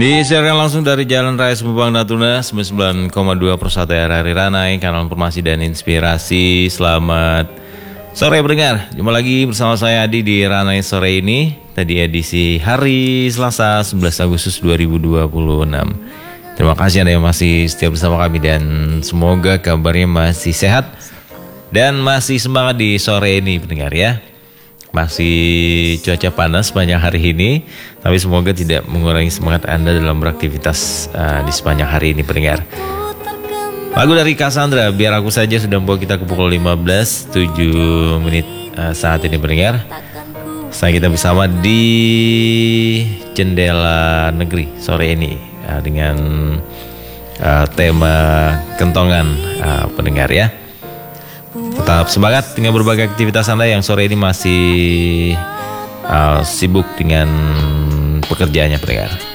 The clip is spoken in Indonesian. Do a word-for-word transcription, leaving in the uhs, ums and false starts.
Disiarkan langsung dari Jalan Raya Subang Natuna sembilan puluh sembilan koma dua Persatu R R I Ranai, kanal informasi dan inspirasi. Selamat sore pendengar, jumpa lagi bersama saya Adi di Ranai sore ini. Tadi edisi hari Selasa sebelas Agustus dua ribu dua puluh enam. Terima kasih Anda yang masih setia bersama kami dan semoga kabarnya masih sehat dan masih semangat di sore ini pendengar ya. Masih cuaca panas sepanjang hari ini, tapi semoga tidak mengurangi semangat Anda dalam beraktivitas uh, di sepanjang hari ini pendengar. Lagu dari Cassandra, Biar Aku Saja, sudah membawa kita ke pukul lima belas tujuh menit uh, saat ini pendengar. Saya kita bersama di Jendela Negeri sore ini uh, dengan uh, tema kentongan uh, pendengar ya. Tetap semangat dengan berbagai aktivitas Anda yang sore ini masih uh, sibuk dengan pekerjaannya pendengar.